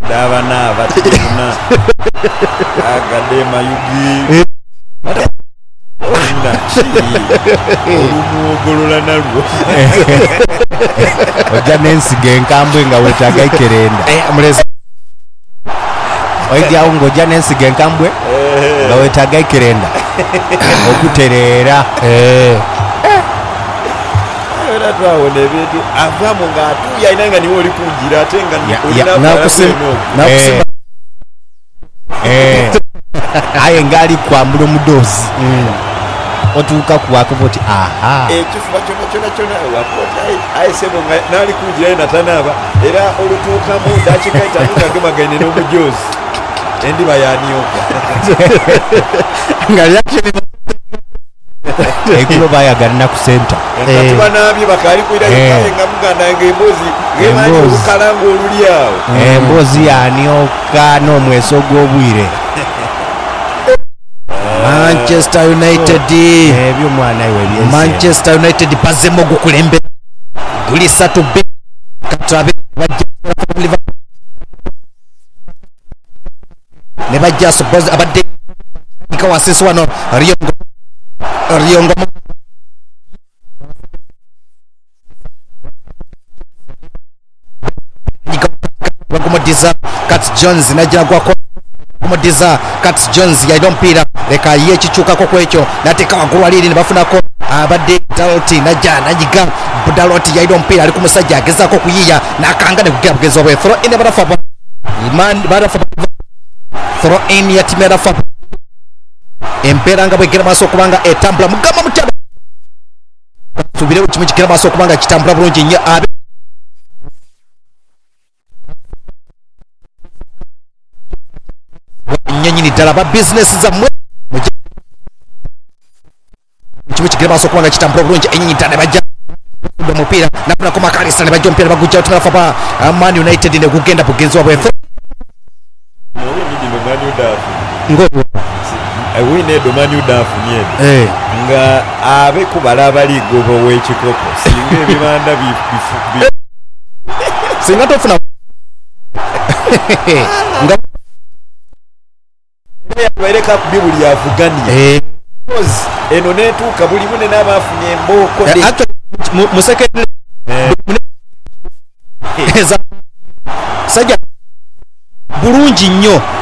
Davana batina agade mayugi Onda olumugolola nalwo ojja n'ensiga enkambwe nga weetaaga ikerenda mulezi oyigawo ng'ojja n'ensiga enkambwe nga weetaaga ikerenda okutereera era twawona ebintu avaamu ng'atuuya ayina nga niwe oli kungira ate nga nakusimba aye ng'ali kwambula omudoozi otuuka kuwakuba oti aha ekifuba kyona wakota ayesebo nga naali kungira ye natanaaba era olutuukamu dakika itaano ngagemagaine n'omujoozi endiba yanyoka nga ekulo bayagalina ku senta katuba nabye bakaali kwirayo nga muganda nga emboozi gemanyi olukalanga oluli awo emboozi yanyoka n'omweso gw'obwire Manchester United ebyo mwana iwe byense Manchester United bazemo gukulembe guli 3-2 katabe ne bajja suppose abadde ikawasisi wano Riongo Wakumodiza Cat Jones najja gwako Wakumodiza Cat Jones yaida omupiira leka ye kikyukako kwekyo nateeka waggulu wali ne bafunako abadde Dalot najja nanyiga Dalot yaida omupiira ali ku musajja agezaako okuyiiya nakanga ne kugira bugezo bwe throw in barafa throw in ya timera fa empeera nga bwegera maaso okubanga etambula mugamba mutya tubirewo kimu kigera maaso okubanga kitambula bulungi nnyo abe nyenyini ddala ba bizinesi zammwe kimu kigera maaso okubanga kitambula bulungi ennyinyi ddala ne bajja omupiira nafunako makalisa ne bajja omupiira ne bagujja otumala fa Man United ne gugenda bugenzi wabwe ngoba wine domani udafunye nga abe kubala abali gobo w'ekikopo singa ebibanda singa tofuna nga yabereka ku bibuli avuganye eno netuuka buli mune n'abafunye embooko musekere sajja bulungi nnyo